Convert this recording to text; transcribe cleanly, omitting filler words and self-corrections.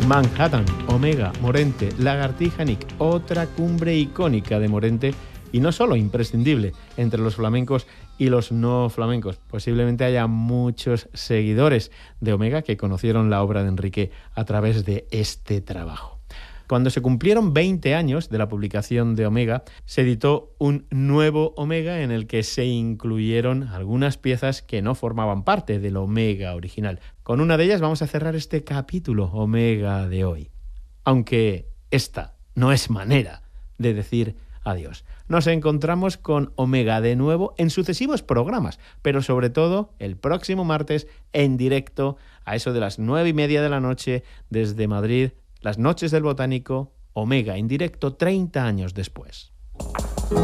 Manhattan, Omega, Morente, Lagartija Nick, otra cumbre icónica de Morente y no solo imprescindible entre los flamencos y los no flamencos. Posiblemente haya muchos seguidores de Omega que conocieron la obra de Enrique a través de este trabajo. Cuando se cumplieron 20 años de la publicación de Omega, se editó un nuevo Omega en el que se incluyeron algunas piezas que no formaban parte del Omega original. Con una de ellas vamos a cerrar este capítulo Omega de hoy. Aunque esta no es manera de decir adiós. Nos encontramos con Omega de nuevo en sucesivos programas, pero sobre todo el próximo martes en directo a eso de las 9:30 de la noche desde Madrid. Las Noches del Botánico, Omega en directo 30 años después.